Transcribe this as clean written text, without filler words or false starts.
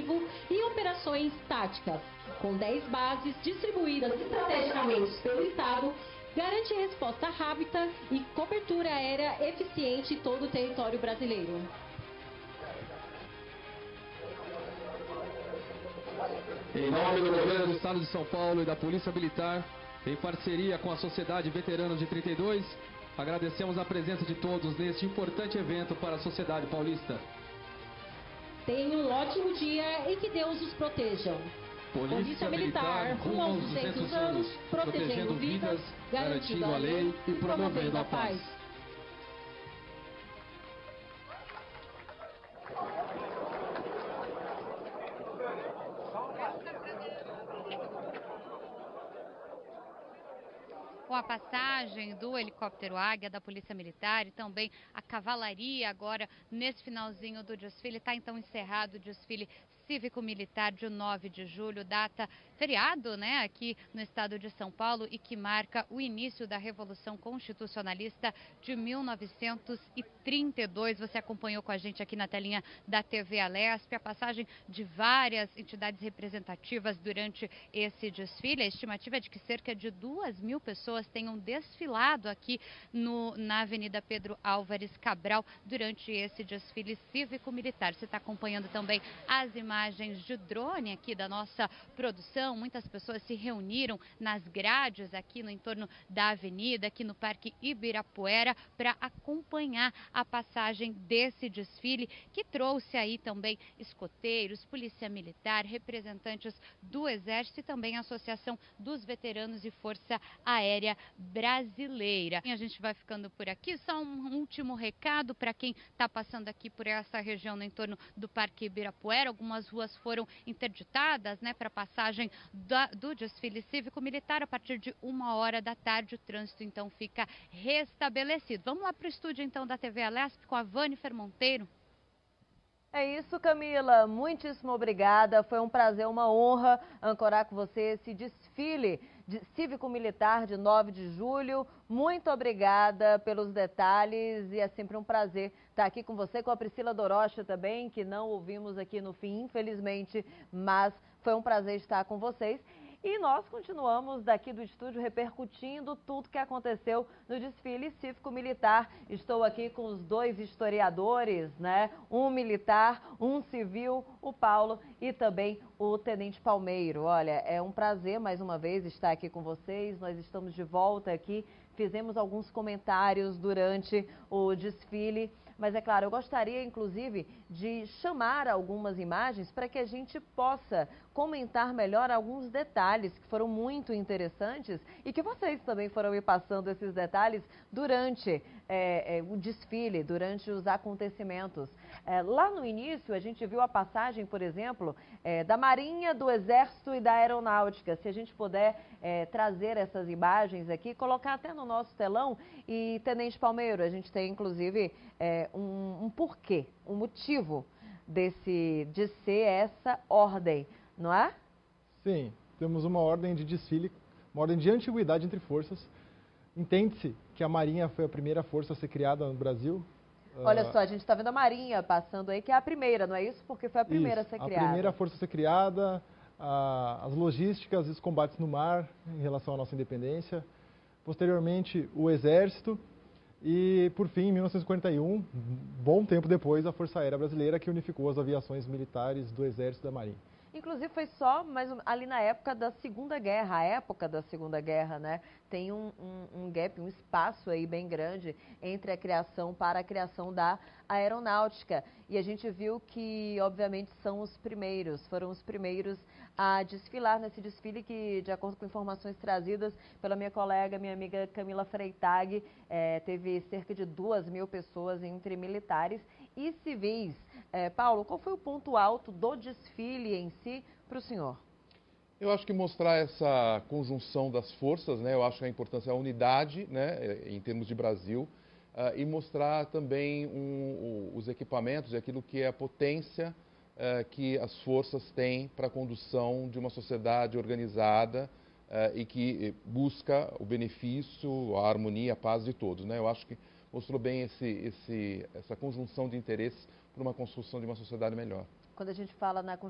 ofensivo e operações táticas. Com 10 bases distribuídas estrategicamente pelo Estado, garante resposta rápida e cobertura aérea eficiente em todo o território brasileiro. Em nome do Governo do Estado de São Paulo e da Polícia Militar, em parceria com a Sociedade Veteranos de 32, agradecemos a presença de todos neste importante evento para a sociedade paulista. Tenham um ótimo dia e que Deus os proteja. Polícia Militar, rumo aos 200 anos, protegendo vidas, garantindo a lei e promovendo a paz. Com a passagem do helicóptero Águia da Polícia Militar e também a cavalaria agora nesse finalzinho do desfile, está então encerrado o desfile cívico-militar de 9 de julho, data feriado, né, aqui no estado de São Paulo e que marca o início da Revolução Constitucionalista de 1932. Você acompanhou com a gente aqui na telinha da TV Alesp a passagem de várias entidades representativas durante esse desfile. A estimativa é de que cerca de 2.000 pessoas tenham desfilado aqui na Avenida Pedro Álvares Cabral durante esse desfile cívico-militar. Você está acompanhando também as imagens de drone aqui da nossa produção. Muitas pessoas se reuniram nas grades aqui no entorno da avenida, aqui no Parque Ibirapuera, para acompanhar a passagem desse desfile, que trouxe aí também escoteiros, polícia militar, representantes do Exército e também a Associação dos Veteranos e Força Aérea Brasileira. E a gente vai ficando por aqui. Só um último recado para quem está passando aqui por essa região no entorno do Parque Ibirapuera. Algumas ruas foram interditadas, né, para passagem do desfile cívico-militar. A partir de 1h da tarde, o trânsito então fica restabelecido. Vamos lá para o estúdio então da TV Alesp com a Vânifer Monteiro. É isso, Camila. Muitíssimo obrigada. Foi um prazer, uma honra ancorar com você esse desfile cívico-militar de 9 de julho. Muito obrigada pelos detalhes e é sempre um prazer estar aqui com você, com a Priscila Dorocha também, que não ouvimos aqui no fim, infelizmente, mas foi um prazer estar com vocês. E nós continuamos daqui do estúdio repercutindo tudo que aconteceu no desfile cívico-militar. Estou aqui com os dois historiadores, né? Um militar, um civil, o Paulo e também o Tenente Palmeiro. Olha, é um prazer mais uma vez estar aqui com vocês. Nós estamos de volta aqui. Fizemos alguns comentários durante o desfile. Mas é claro, eu gostaria inclusive de chamar algumas imagens para que a gente possa comentar melhor alguns detalhes que foram muito interessantes e que vocês também foram me passando esses detalhes durante o desfile, durante os acontecimentos. Lá no início a gente viu a passagem, por exemplo, da Marinha, do Exército e da Aeronáutica. Se a gente puder trazer essas imagens aqui, colocar até no nosso telão. E, Tenente Palmeiro, a gente tem inclusive um porquê, um motivo de ser essa ordem, não é? Sim, temos uma ordem de desfile, uma ordem de antiguidade entre forças. Entende-se que a Marinha foi a primeira força a ser criada no Brasil. Olha só, a gente está vendo a Marinha passando aí, que é a primeira, não é isso? Porque foi a primeira a ser criada. A primeira força a ser criada, as logísticas e os combates no mar em relação à nossa independência. Posteriormente, o Exército. E, por fim, em 1941, bom tempo depois, a Força Aérea Brasileira, que unificou as aviações militares do Exército e da Marinha. Inclusive foi só ali na época da Segunda Guerra, né? Tem um gap, um espaço aí bem grande entre a criação para a criação da aeronáutica. E a gente viu que, obviamente, foram os primeiros a desfilar nesse desfile que, de acordo com informações trazidas pela minha colega, minha amiga Camila Freitag, teve cerca de 2.000 pessoas entre militares e civis. Paulo, qual foi o ponto alto do desfile em si para o senhor? Eu acho que mostrar essa conjunção das forças, né? Eu acho que a importância é a unidade, né? Em termos de Brasil, e mostrar também os equipamentos e aquilo que é a potência que as forças têm para a condução de uma sociedade organizada e que busca o benefício, a harmonia, a paz de todos, né? Eu acho que mostrou bem essa conjunção de interesses para uma construção de uma sociedade melhor. Quando a gente fala na